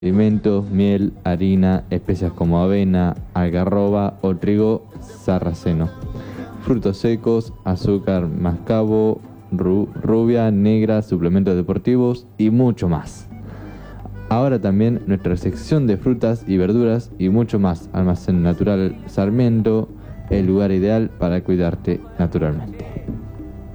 alimentos, miel, harina, especias como avena, algarroba o trigo sarraceno, frutos secos, azúcar mascabo, rubia, negra, suplementos deportivos y mucho más. Ahora también nuestra sección de frutas y verduras y mucho más. Almacén Natural Sarmiento, el lugar ideal para cuidarte naturalmente.